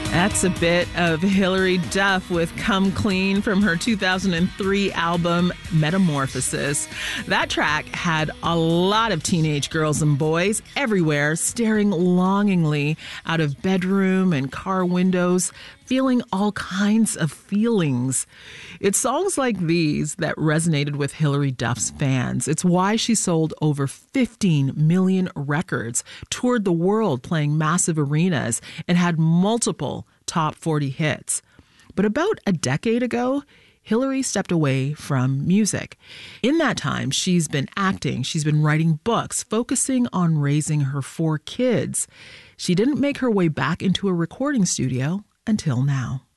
That's a bit of Hilary Duff with Come Clean from her 2003 album Metamorphosis. That track had a lot of teenage girls and boys everywhere staring longingly out of bedroom and car windows, feeling all kinds of feelings. It's songs like these that resonated with Hilary Duff's fans. It's why she sold over 15 million records, toured the world playing massive arenas, and had multiple top 40 hits. But about a decade ago, Hilary stepped away from music. In that time, she's been acting, she's been writing books, focusing on raising her 4 kids. She didn't make her way back into a recording studio until now.